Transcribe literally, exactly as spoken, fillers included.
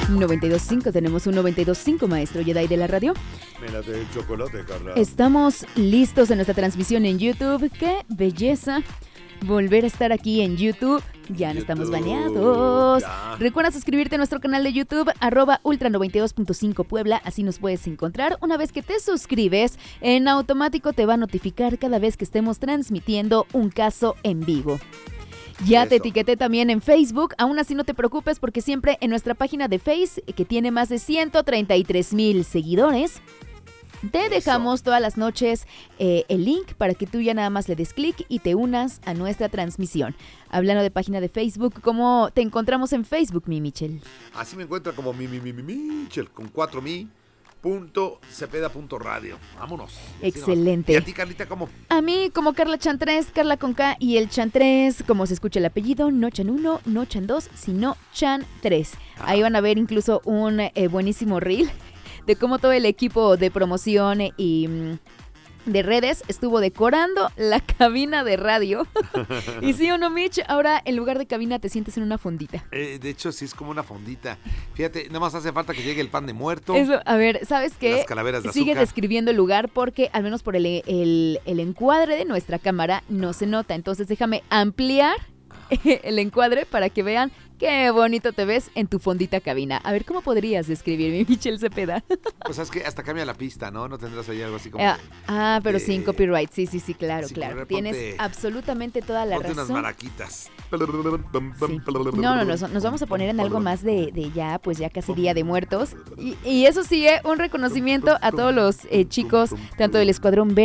noventa y dos punto cinco, tenemos un noventa y dos punto cinco, maestro Jedi de la radio. Me la de chocolate, Carla. Estamos listos en nuestra transmisión en YouTube. ¡Qué belleza! Volver a estar aquí en YouTube. Ya no YouTube, estamos baneados. ya. Recuerda suscribirte a nuestro canal de YouTube, arroba ultra noventa y dos punto cinco Puebla. Así nos puedes encontrar. Una vez que te suscribes, en automático te va a notificar cada vez que estemos transmitiendo un caso en vivo. Ya Eso. te etiqueté también en Facebook. Aún así no te preocupes porque siempre en nuestra página de Face, que tiene más de ciento treinta y tres mil seguidores, te Eso. dejamos todas las noches eh, el link para que tú ya nada más le des clic y te unas a nuestra transmisión. Hablando de página de Facebook, ¿cómo te encontramos en Facebook, mi Michel? Así me encuentra como mi, mi, mi, mi, Michel, con cuatro mi, punto cepeda punto radio. Vámonos. Y así Excelente. nomás. ¿Y a ti, Carlita, cómo? A mí como Carla Chantres, Carla con K y el Chantres, como se escucha el apellido, no Chan uno, no Chan dos, sino Chan tres. Ahí van a ver incluso un eh, buenísimo reel de cómo todo el equipo de promoción y mm, de redes estuvo decorando la cabina de radio. Y sí o no, Mitch, ahora en lugar de cabina te sientes en una fondita. Eh, de hecho, sí es como una fondita. Fíjate, nada más hace falta que llegue el pan de muerto. Eso, a ver, ¿sabes qué? Las calaveras de Sigue azúcar. describiendo el lugar porque al menos por el, el, el encuadre de nuestra cámara no se nota. Entonces déjame ampliar el encuadre para que vean qué bonito te ves en tu fondita cabina. A ver, ¿cómo podrías describirme, Michel Cepeda? Pues sabes que hasta cambia la pista, ¿no? No tendrás ahí algo así como... Ah, de- ah, pero de- sin copyright. Sí, sí, sí, claro, sin claro. copyright, Tienes ponte- absolutamente toda la ponte unas razón. maraquitas. Sí. No, no, nos, nos vamos a poner en algo más de, de ya, pues ya casi Día de Muertos. Y, y eso sí, ¿eh? Un reconocimiento a todos los eh, chicos, tanto del Escuadrón Verde